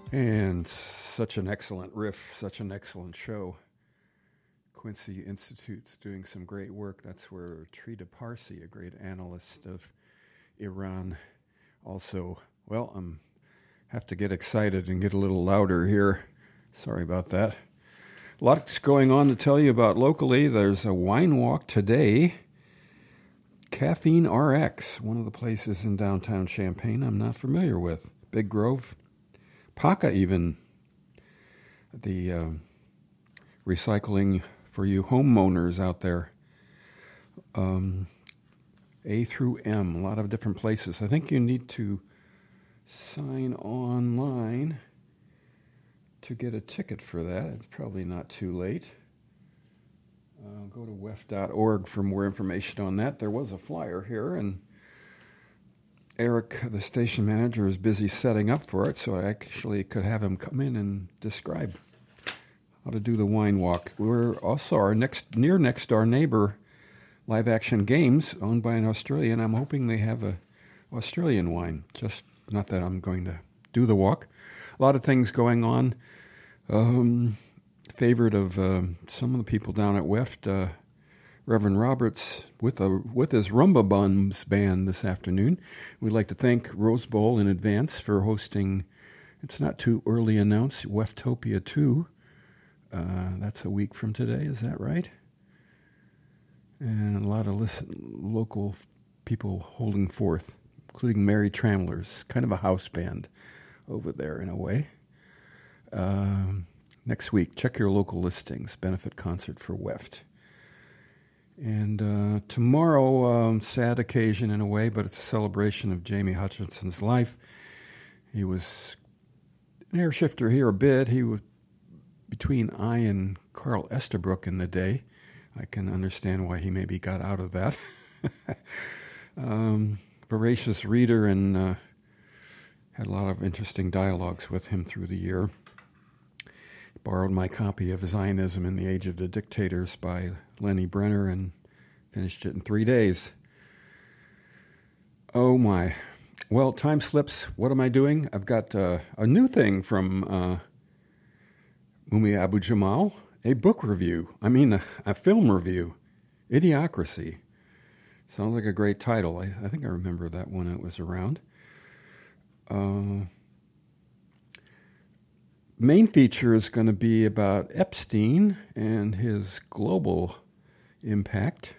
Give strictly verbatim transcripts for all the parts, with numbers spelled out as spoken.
And such an excellent riff, such an excellent show. Quincy Institute's doing some great work. That's where Trita Parsi, a great analyst of Iran, also, well, I have to get excited and get a little louder here. Sorry about that. Lots going on to tell you about locally. There's a wine walk today. Caffeine R X, one of the places in downtown Champaign I'm not familiar with. Big Grove. Paca even, the uh, recycling for you homeowners out there. Um, A through M, a lot of different places. I think you need to sign online to get a ticket for that. It's probably not too late. Uh, go to W E F dot org for more information on that. There was a flyer here, and Eric, the station manager, is busy setting up for it, so I actually could have him come in and describe how to do the wine walk. We're also our next, near next door neighbor, Live Action Games, owned by an Australian. I'm hoping they have a Australian wine. Just not that I'm going to do the walk. A lot of things going on. Um, favorite of uh, some of the people down at W E F T, uh, Reverend Roberts, with a with his Rumba Bums band this afternoon. We'd like to thank Rose Bowl in advance for hosting, it's not too early announced, Weftopia two. Uh, that's a week from today, is that right? And a lot of listen, local people holding forth, including Mary Tramlers, kind of a house band over there in a way. Um, next week, check your local listings, benefit concert for W E F T. And uh, tomorrow, um, sad occasion in a way, but it's a celebration of Jamie Hutchinson's life. He was an air shifter here a bit. He was between I and Carl Esterbrook in the day. I can understand why he maybe got out of that. um, voracious reader, and uh, had a lot of interesting dialogues with him through the year. Borrowed my copy of Zionism in the Age of the Dictators by Lenny Brenner and finished it in three days. Oh my. Well, time slips. What am I doing? I've got uh, a new thing from uh, Mumia Abu-Jamal, a book review. I mean, a, a film review. Idiocracy. Sounds like a great title. I, I think I remember that when it was around. Uh... Main feature is going to be about Epstein and his global impact,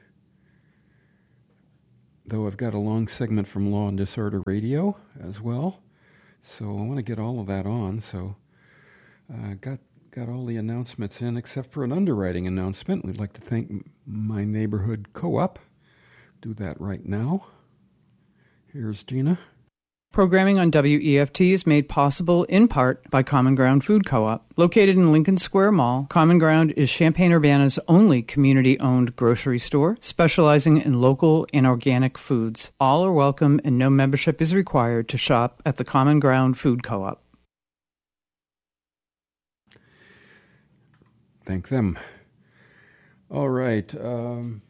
though I've got a long segment from Law and Disorder Radio as well, so I want to get all of that on. So I uh, got got all the announcements in except for an underwriting announcement. We'd like to thank my neighborhood co-op. Do that right now. Here's Gina. Programming on W E F T is made possible in part by Common Ground Food Co-op. Located in Lincoln Square Mall, Common Ground is Champaign-Urbana's only community-owned grocery store, specializing in local and organic foods. All are welcome and no membership is required to shop at the Common Ground Food Co-op. Thank them. All right. Um,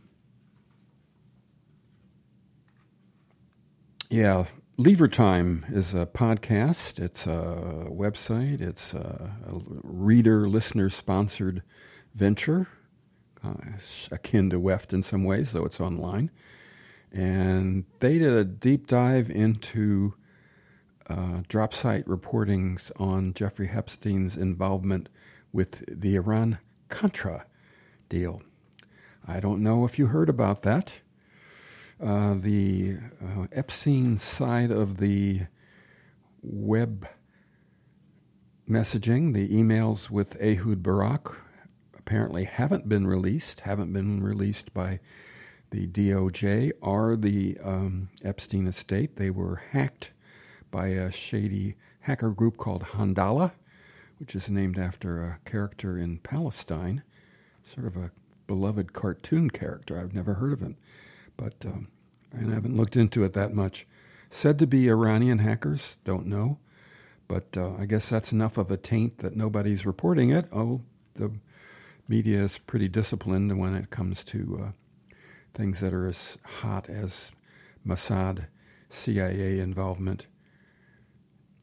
yeah. Lever Time is a podcast. It's a website. It's a, a reader, listener-sponsored venture, uh, akin to W E F T in some ways, though it's online. And they did a deep dive into uh, drop site reportings on Jeffrey Epstein's involvement with the Iran-Contra deal. I don't know if you heard about that. Uh, the uh, Epstein side of the web messaging, the emails with Ehud Barak, apparently haven't been released, haven't been released by the D O J or the um, Epstein estate. They were hacked by a shady hacker group called Handala, which is named after a character in Palestine, sort of a beloved cartoon character. I've never heard of him. But um, I haven't looked into it that much. Said to be Iranian hackers, don't know. But uh, I guess that's enough of a taint that nobody's reporting it. Oh, the media is pretty disciplined when it comes to uh, things that are as hot as Mossad, C I A involvement.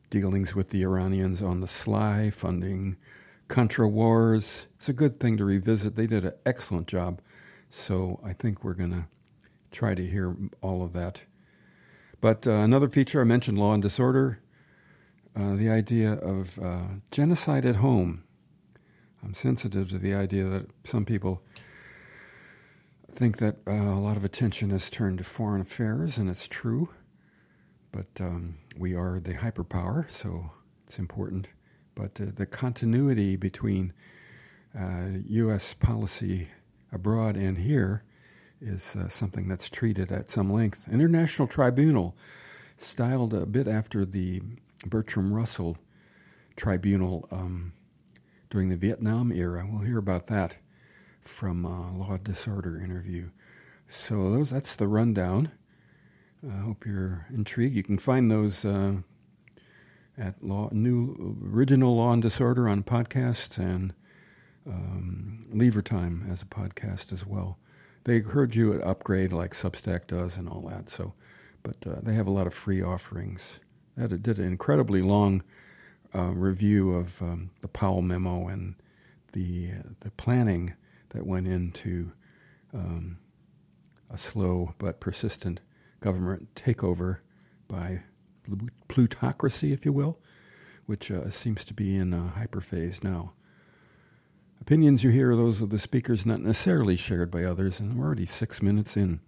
dealings with the Iranians on the sly, funding Contra wars. It's a good thing to revisit. They did an excellent job. So I think we're going to try to hear all of that. But uh, another feature I mentioned, Law and Disorder, uh, the idea of uh, genocide at home. I'm sensitive to the idea that some people think that uh, a lot of attention is turned to foreign affairs, and it's true. But um, we are the hyperpower, so it's important. But uh, the continuity between uh, U S policy abroad and here is uh, something that's treated at some length. International Tribunal, styled a bit after the Bertrand Russell Tribunal um, during the Vietnam era. We'll hear about that from uh, Law and Disorder interview. So those that's the rundown. I hope you're intrigued. You can find those uh, at law, new original Law and Disorder on podcasts and um, Lever Time as a podcast as well. They encourage you to upgrade like Substack does and all that. So, but uh, they have a lot of free offerings. That did an incredibly long uh, review of um, the Powell memo and the uh, the planning that went into um, a slow but persistent government takeover by plutocracy, if you will, which uh, seems to be in a hyperphase now. Opinions you hear are those of the speakers, not necessarily shared by others, and we're already six minutes in.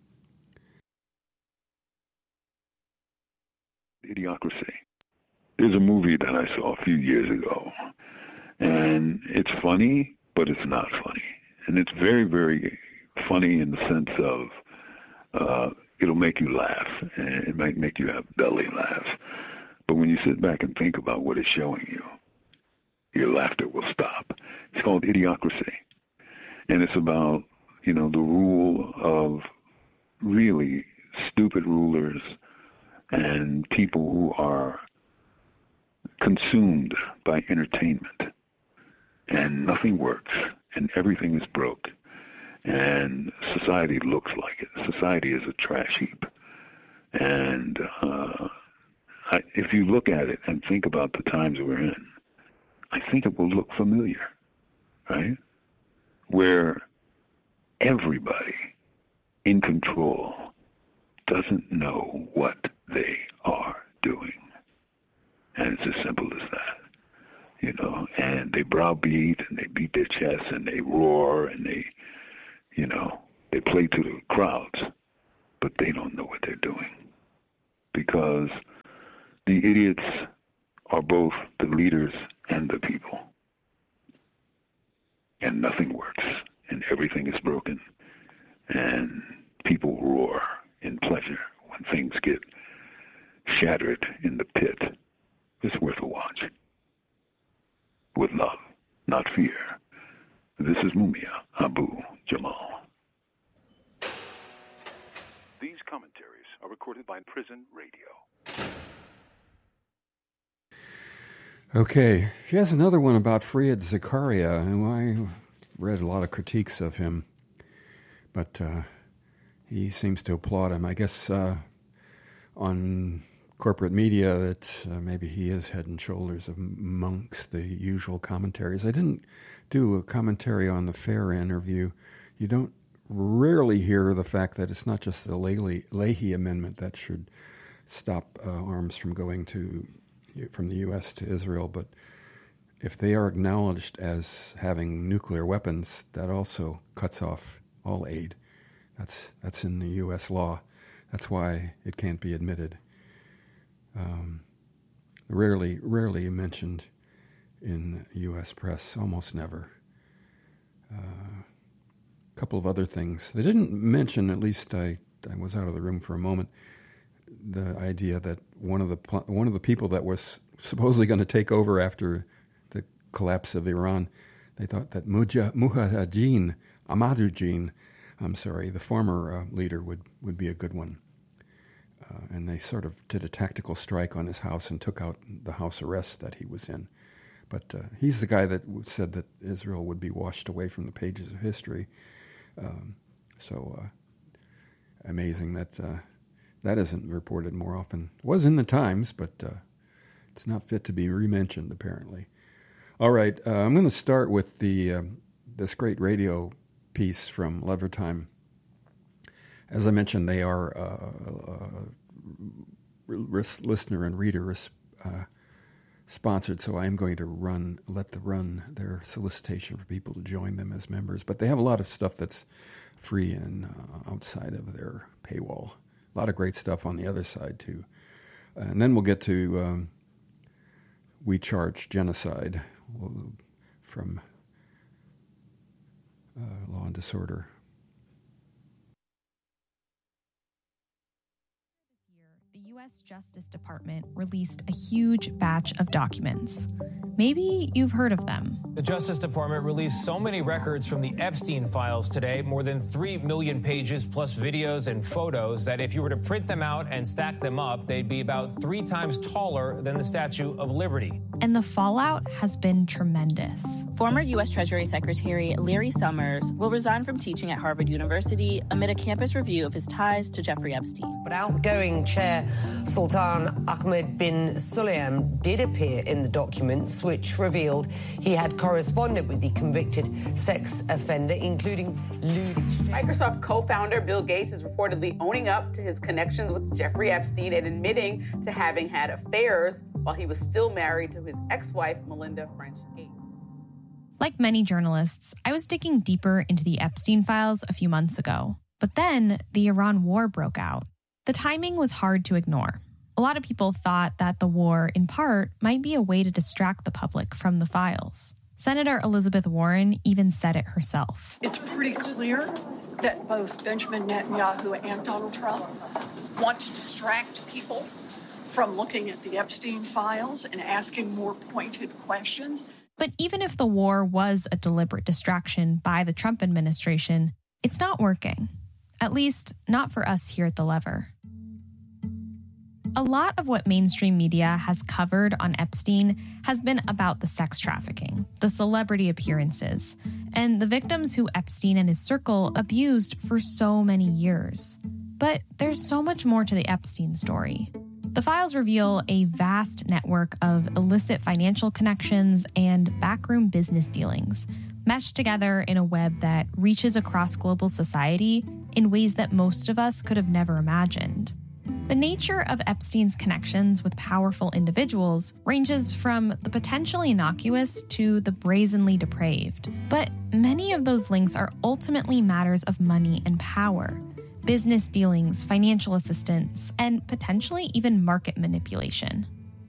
Idiocracy. There's a movie that I saw a few years ago, and it's funny, but it's not funny. And it's very, very funny in the sense of uh, it'll make you laugh, and it might make you have belly laughs. But when you sit back and think about what it's showing you, your laughter will stop. It's called Idiocracy. And it's about, you know, the rule of really stupid rulers and people who are consumed by entertainment. And nothing works, and everything is broke. And society looks like it. Society is a trash heap. And uh, I, if you look at it and think about the times we're in, I think it will look familiar, right? Where everybody in control doesn't know what they are doing. And it's as simple as that, you know, and they browbeat and they beat their chests and they roar and they, you know, they play to the crowds, but they don't know what they're doing because the idiots are both the leaders and the people. And nothing works, and everything is broken, and people roar in pleasure when things get shattered in the pit. It's worth a watch. With love, not fear. This is Mumia Abu Jamal. These commentaries are recorded by Prison Radio. Okay, he has another one about Fareed Zakaria, and I read a lot of critiques of him, but uh, he seems to applaud him. I guess uh, on corporate media that uh, maybe he is head and shoulders amongst the usual commentaries. I didn't do a commentary on the Fair interview. You don't rarely hear the fact that it's not just the Leahy, Leahy Amendment that should stop uh, arms from going to from the U S to Israel, but if they are acknowledged as having nuclear weapons, that also cuts off all aid. That's that's in the U S law. That's why it can't be admitted. Um, rarely, rarely mentioned in U S press, almost never. A uh, couple of other things. They didn't mention, at least I, I was out of the room for a moment, the idea that one of the one of the people that was supposedly going to take over after the collapse of Iran, they thought that Mujahideen, Ahmadinejad, I'm sorry, the former uh, leader would, would be a good one. Uh, and they sort of did a tactical strike on his house and took out the house arrest that he was in. But uh, he's the guy that said that Israel would be washed away from the pages of history. Um, so uh, amazing that uh, that isn't reported more often. It was in the Times, but uh, It's not fit to be re-mentioned, apparently. All right, uh, I'm going to start with the um, this great radio piece from Levertime. As I mentioned, they are uh, uh, listener and reader uh, sponsored, so I am going to run let the run their solicitation for people to join them as members. But they have a lot of stuff that's free and uh, outside of their paywall. A lot of great stuff on the other side, too. Uh, and then we'll get to um, We Charge Genocide we'll, from uh, Law and Disorder. The U S Justice Department released a huge batch of documents. Maybe you've heard of them. The Justice Department released so many records from the Epstein files today, more than three million pages plus videos and photos, that if you were to print them out and stack them up, they'd be about three times taller than the Statue of Liberty. And the fallout has been tremendous. Former U S Treasury Secretary Larry Summers will resign from teaching at Harvard University amid a campus review of his ties to Jeffrey Epstein. But outgoing chair Sultan Ahmed bin Sulayem did appear in the documents, which revealed he had corresponded with the convicted sex offender, including lewd exchange. Microsoft co-founder Bill Gates is reportedly owning up to his connections with Jeffrey Epstein and admitting to having had affairs while he was still married to his ex-wife, Melinda French Gates. Like many journalists, I was digging deeper into the Epstein files a few months ago. But then the Iran war broke out. The timing was hard to ignore. A lot of people thought that the war, in part, might be a way to distract the public from the files. Senator Elizabeth Warren even said it herself. It's pretty clear that both Benjamin Netanyahu and Donald Trump want to distract people from looking at the Epstein files and asking more pointed questions. But even if the war was a deliberate distraction by the Trump administration, it's not working. At least, not for us here at The Lever. A lot of what mainstream media has covered on Epstein has been about the sex trafficking, the celebrity appearances, and the victims who Epstein and his circle abused for so many years. But there's so much more to the Epstein story. The files reveal a vast network of illicit financial connections and backroom business dealings, meshed together in a web that reaches across global society in ways that most of us could have never imagined. The nature of Epstein's connections with powerful individuals ranges from the potentially innocuous to the brazenly depraved. But many of those links are ultimately matters of money and power, business dealings, financial assistance, and potentially even market manipulation.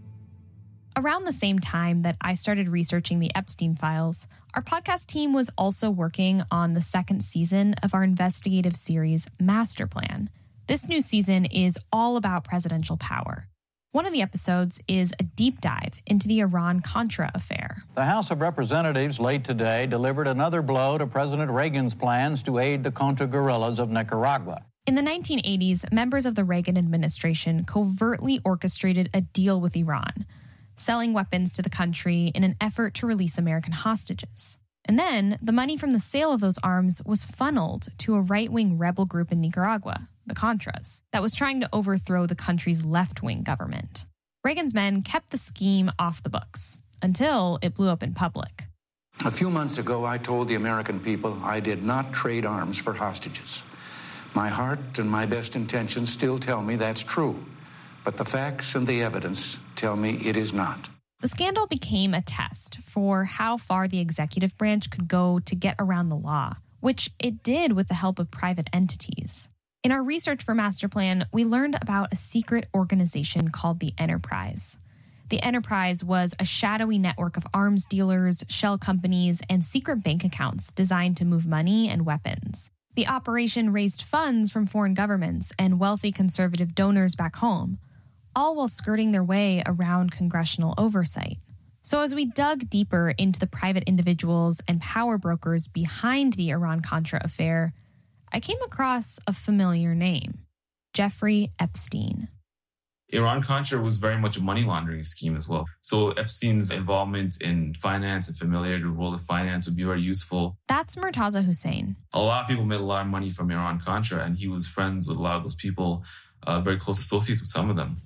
Around the same time that I started researching the Epstein files, our podcast team was also working on the second season of our investigative series, Master Plan. This new season is all about presidential power. One of the episodes is a deep dive into the Iran-Contra affair. The House of Representatives late today delivered another blow to President Reagan's plans to aid the Contra guerrillas of Nicaragua. In the nineteen eighties, members of the Reagan administration covertly orchestrated a deal with Iran, selling weapons to the country in an effort to release American hostages. And then, the money from the sale of those arms was funneled to a right-wing rebel group in Nicaragua, the Contras, that was trying to overthrow the country's left-wing government. Reagan's men kept the scheme off the books, until it blew up in public. A few months ago, I told the American people I did not trade arms for hostages. My heart and my best intentions still tell me that's true, but the facts and the evidence tell me it is not. The scandal became a test for how far the executive branch could go to get around the law, which it did with the help of private entities. In our research for Master Plan, we learned about a secret organization called the Enterprise. The Enterprise was a shadowy network of arms dealers, shell companies, and secret bank accounts designed to move money and weapons. The operation raised funds from foreign governments and wealthy conservative donors back home, all while skirting their way around congressional oversight. So as we dug deeper into the private individuals and power brokers behind the Iran-Contra affair, I came across a familiar name, Jeffrey Epstein. Iran-Contra was very much a money laundering scheme as well. So Epstein's involvement in finance and familiarity with the world of finance would be very useful. That's Murtaza Hussain. A lot of people made a lot of money from Iran-Contra, and he was friends with a lot of those people, uh, very close associates with some of them.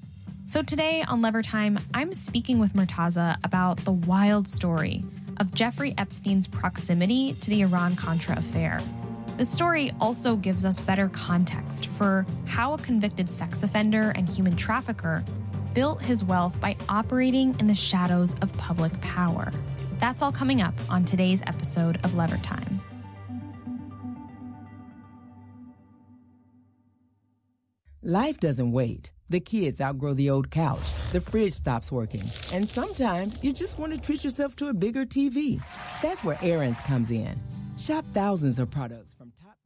So today on Lever Time, I'm speaking with Murtaza about the wild story of Jeffrey Epstein's proximity to the Iran-Contra affair. The story also gives us better context for how a convicted sex offender and human trafficker built his wealth by operating in the shadows of public power. That's all coming up on today's episode of Lever Time. Life doesn't wait. The kids outgrow the old couch, the fridge stops working, and sometimes you just want to treat yourself to a bigger T V. That's where Aaron's comes in. Shop thousands of products from top...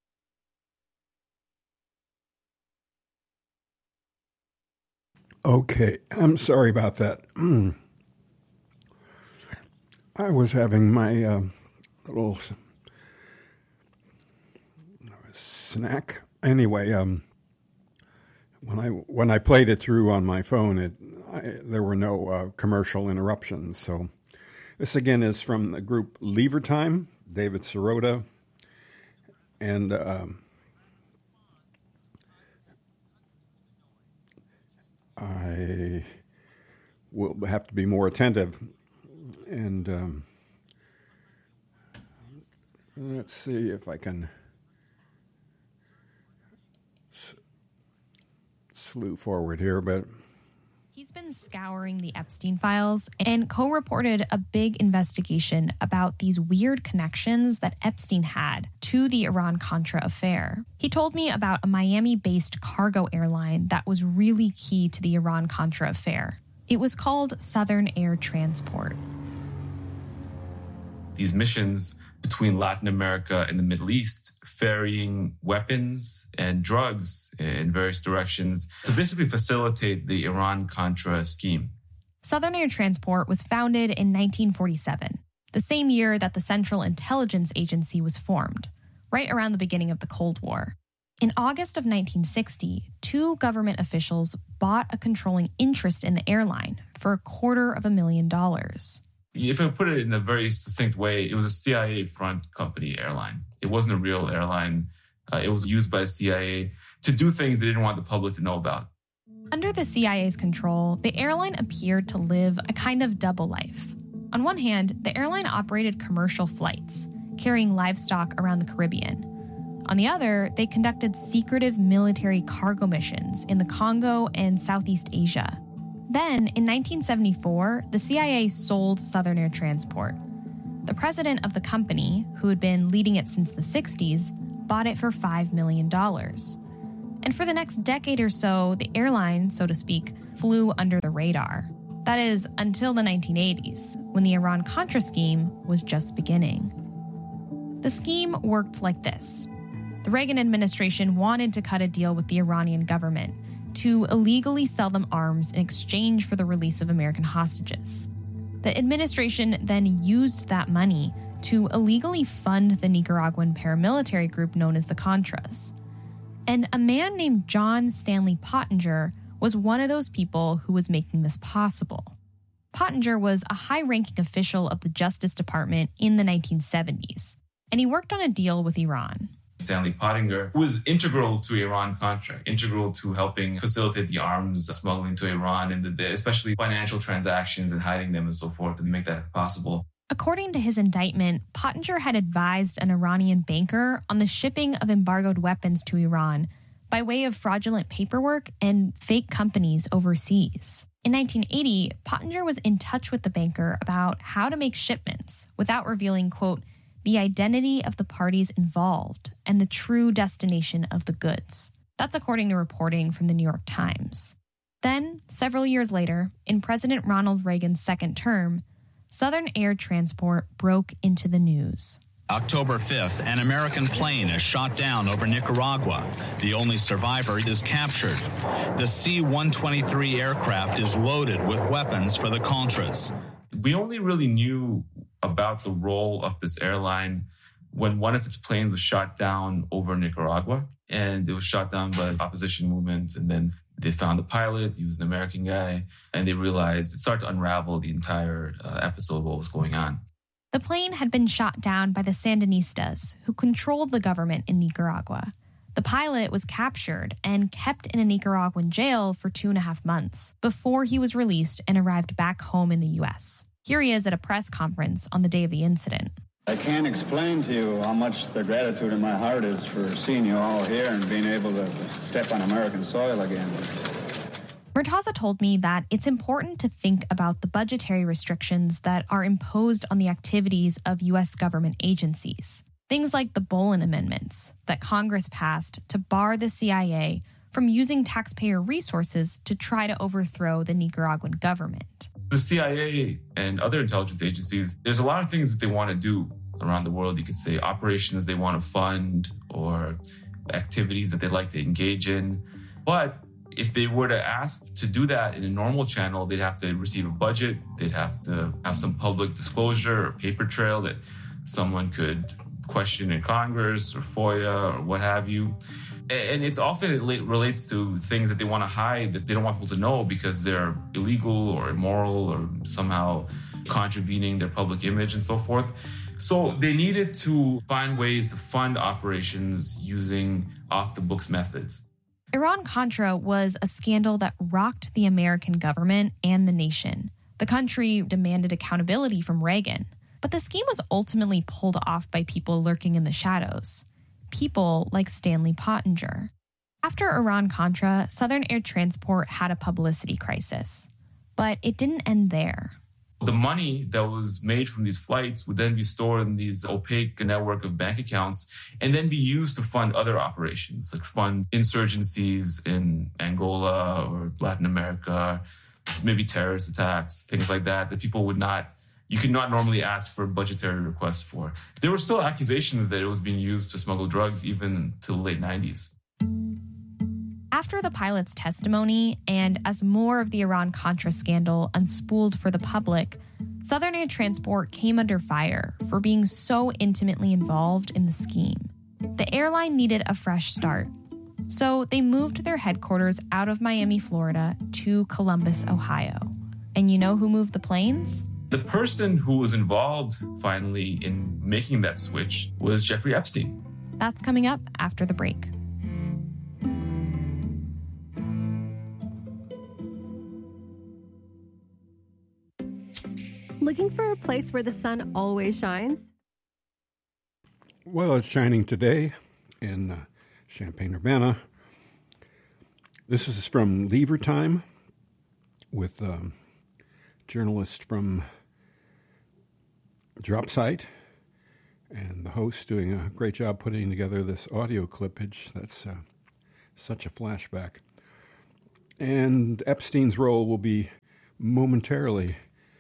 Okay, I'm sorry about that. I was having my uh, little snack. Anyway, um, when I when I played it through on my phone, it I, there were no uh, commercial interruptions. So this again is from the group Lever Time, David Sirota, and um, I will have to be more attentive. And um, let's see if I can s- slew forward here, but... He's been scouring the Epstein files and co-reported a big investigation about these weird connections that Epstein had to the Iran-Contra affair. He told me about a Miami-based cargo airline that was really key to the Iran-Contra affair. It was called Southern Air Transport. These missions between Latin America and the Middle East, ferrying weapons and drugs in various directions to basically facilitate the Iran-Contra scheme. Southern Air Transport was founded in nineteen forty-seven, the same year that the Central Intelligence Agency was formed, right around the beginning of the Cold War. In August of nineteen sixty, two government officials bought a controlling interest in the airline for a quarter of a million dollars. If I put it in a very succinct way, it was a C I A front company airline. It wasn't a real airline. Uh, it was used by the C I A to do things they didn't want the public to know about. Under the C I A's control, the airline appeared to live a kind of double life. On one hand, the airline operated commercial flights, carrying livestock around the Caribbean. On the other, they conducted secretive military cargo missions in the Congo and Southeast Asia. Then, in nineteen seventy-four, the C I A sold Southern Air Transport. The president of the company, who had been leading it since the sixties, bought it for five million dollars. And for the next decade or so, the airline, so to speak, flew under the radar. That is, until the nineteen eighties, when the Iran-Contra scheme was just beginning. The scheme worked like this. The Reagan administration wanted to cut a deal with the Iranian government to illegally sell them arms in exchange for the release of American hostages. The administration then used that money to illegally fund the Nicaraguan paramilitary group known as the Contras. And a man named John Stanley Pottinger was one of those people who was making this possible. Pottinger was a high-ranking official of the Justice Department in the nineteen seventies, and he worked on a deal with Iran. Stanley Pottinger was integral to Iran-Contra, integral to helping facilitate the arms smuggling to Iran and the, especially financial transactions and hiding them and so forth to make that possible. According to his indictment, Pottinger had advised an Iranian banker on the shipping of embargoed weapons to Iran by way of fraudulent paperwork and fake companies overseas. In nineteen eighty, Pottinger was in touch with the banker about how to make shipments without revealing, quote, the identity of the parties involved and the true destination of the goods. That's according to reporting from the New York Times. Then, several years later, in President Ronald Reagan's second term, Southern Air Transport broke into the news. October fifth, an American plane is shot down over Nicaragua. The only survivor is captured. The C one twenty-three aircraft is loaded with weapons for the Contras. We only really knew about the role of this airline when one of its planes was shot down over Nicaragua, and it was shot down by the opposition movement. And then they found the pilot, he was an American guy, and they realized it started to unravel the entire uh, episode of what was going on. The plane had been shot down by the Sandinistas, who controlled the government in Nicaragua. The pilot was captured and kept in a Nicaraguan jail for two and a half months before he was released and arrived back home in the U S. Here he is at a press conference on the day of the incident. I can't explain to you how much the gratitude in my heart is for seeing you all here and being able to step on American soil again. Murtaza told me that it's important to think about the budgetary restrictions that are imposed on the activities of U S government agencies. Things like the Bolin Amendments that Congress passed to bar the C I A from using taxpayer resources to try to overthrow the Nicaraguan government. The C I A and other intelligence agencies, there's a lot of things that they want to do around the world. You could say operations they want to fund or activities that they like to engage in. But if they were to ask to do that in a normal channel, they'd have to receive a budget. They'd have to have some public disclosure or paper trail that someone could question in Congress or FOIA or what have you. And it's often it relates to things that they want to hide that they don't want people to know because they're illegal or immoral or somehow contravening their public image and so forth. So they needed to find ways to fund operations using off-the-books methods. Iran-Contra was a scandal that rocked the American government and the nation. The country demanded accountability from Reagan. But the scheme was ultimately pulled off by people lurking in the shadows. People like Stanley Pottinger. After Iran-Contra, Southern Air Transport had a publicity crisis. But it didn't end there. The money that was made from these flights would then be stored in these opaque network of bank accounts and then be used to fund other operations, like fund insurgencies in Angola or Latin America, maybe terrorist attacks, things like that, that people would not You could not normally ask for a budgetary request for. There were still accusations that it was being used to smuggle drugs even to the late nineties. After the pilot's testimony, and as more of the Iran-Contra scandal unspooled for the public, Southern Air Transport came under fire for being so intimately involved in the scheme. The airline needed a fresh start. So they moved their headquarters out of Miami, Florida, to Columbus, Ohio. And you know who moved the planes? The person who was involved, finally, in making that switch was Jeffrey Epstein. That's coming up after the break. Looking for a place where the sun always shines? Well, it's shining today in uh, Champaign-Urbana. This is from Lever Time with a um, journalist from Dropsite and the host doing a great job putting together this audio clippage that's uh, such a flashback. And Epstein's role will be momentarily.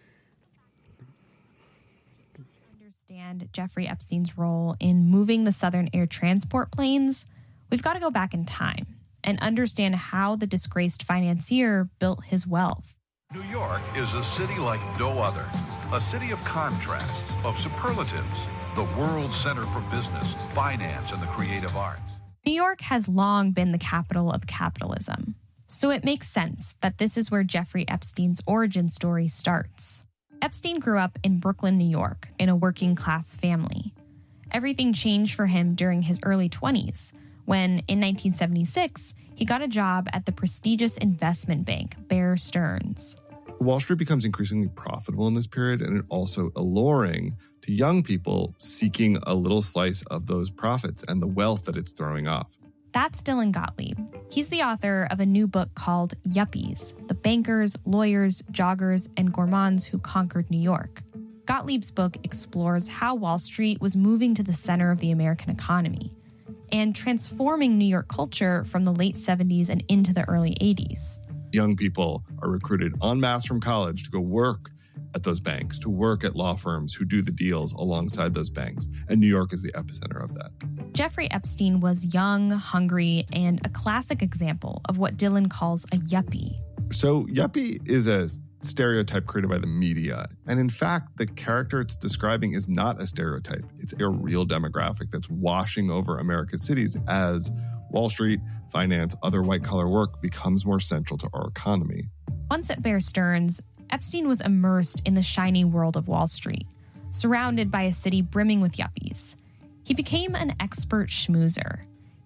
Understand Jeffrey Epstein's role in moving the Southern Air Transport planes, we've got to go back in time and understand how the disgraced financier built his wealth. New York is a city like no other, a city of contrasts, of superlatives, the world center for business, finance, and the creative arts. New York has long been the capital of capitalism, so it makes sense that this is where Jeffrey Epstein's origin story starts. Epstein grew up in Brooklyn, New York, in a working-class family. Everything changed for him during his early twenties, when, in nineteen seventy-six, he got a job at the prestigious investment bank, Bear Stearns. Wall Street becomes increasingly profitable in this period and also alluring to young people seeking a little slice of those profits and the wealth that it's throwing off. That's Dylan Gottlieb. He's the author of a new book called Yuppies, the bankers, lawyers, joggers, and gourmands who conquered New York. Gottlieb's book explores how Wall Street was moving to the center of the American economy and transforming New York culture from the late seventies and into the early eighties. Young people are recruited en masse from college to go work at those banks, to work at law firms who do the deals alongside those banks. And New York is the epicenter of that. Jeffrey Epstein was young, hungry, and a classic example of what Dylan calls a yuppie. So yuppie is a stereotype created by the media. And in fact, the character it's describing is not a stereotype. It's a real demographic that's washing over America's cities as Wall Street, finance, other white-collar work becomes more central to our economy. Once at Bear Stearns, Epstein was immersed in the shiny world of Wall Street, surrounded by a city brimming with yuppies. He became an expert schmoozer.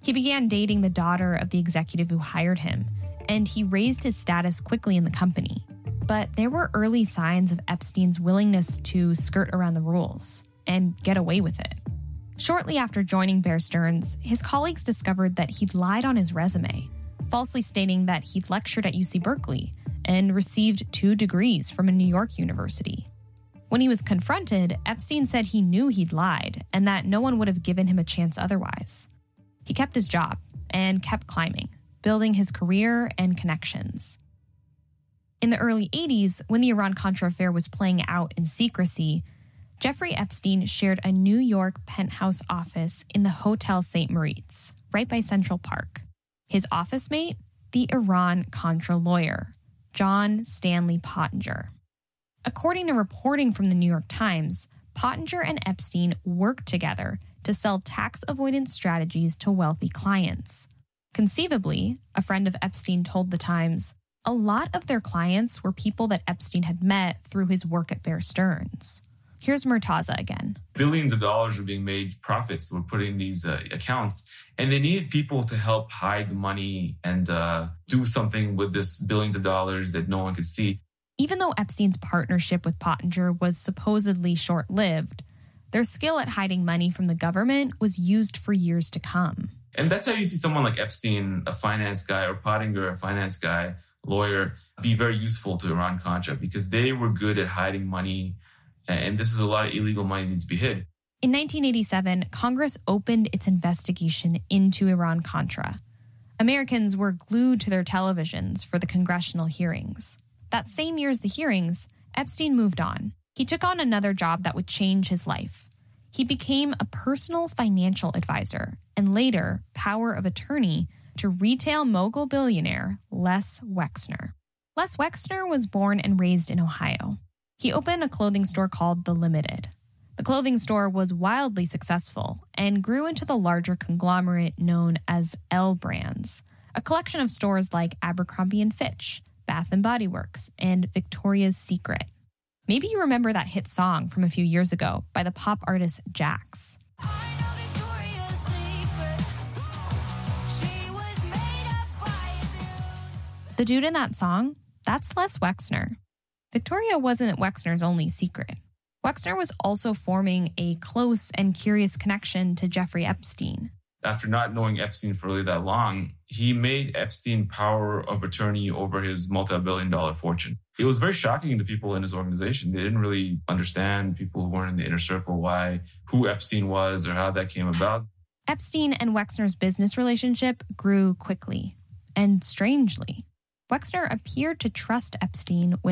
He began dating the daughter of the executive who hired him, and he raised his status quickly in the company. But there were early signs of Epstein's willingness to skirt around the rules and get away with it. Shortly after joining Bear Stearns, his colleagues discovered that he'd lied on his resume, falsely stating that he'd lectured at U C Berkeley and received two degrees from a New York university. When he was confronted, Epstein said he knew he'd lied and that no one would have given him a chance otherwise. He kept his job and kept climbing, building his career and connections. In the early eighties, when the Iran-Contra affair was playing out in secrecy, Jeffrey Epstein shared a New York penthouse office in the Hotel Saint Moritz, right by Central Park. His office mate, the Iran-Contra lawyer, John Stanley Pottinger. According to reporting from the New York Times, Pottinger and Epstein worked together to sell tax avoidance strategies to wealthy clients. Conceivably, a friend of Epstein told the Times, a lot of their clients were people that Epstein had met through his work at Bear Stearns. Here's Murtaza again. Billions of dollars were being made, profits were put in these uh, accounts, and they needed people to help hide the money and uh, do something with this billions of dollars that no one could see. Even though Epstein's partnership with Pottinger was supposedly short-lived, their skill at hiding money from the government was used for years to come. And that's how you see someone like Epstein, a finance guy, or Pottinger, a finance guy, lawyer, be very useful to Iran-Contra because they were good at hiding money, and this is a lot of illegal money that needs to be hid. In nineteen eighty-seven, Congress opened its investigation into Iran-Contra. Americans were glued to their televisions for the congressional hearings. That same year as the hearings, Epstein moved on. He took on another job that would change his life. He became a personal financial advisor and later power of attorney to retail mogul billionaire Les Wexner. Les Wexner was born and raised in Ohio. He opened a clothing store called The Limited. The clothing store was wildly successful and grew into the larger conglomerate known as L Brands, a collection of stores like Abercrombie and Fitch, Bath and Body Works, and Victoria's Secret. Maybe you remember that hit song from a few years ago by the pop artist Jax. The dude in that song, that's Les Wexner. Victoria wasn't Wexner's only secret. Wexner was also forming a close and curious connection to Jeffrey Epstein. After not knowing Epstein for really that long, he made Epstein power of attorney over his multi-billion dollar fortune. It was very shocking to people in his organization. They didn't really understand, people who weren't in the inner circle, why, who Epstein was or how that came about. Epstein and Wexner's business relationship grew quickly and strangely. Wexner appeared to trust Epstein with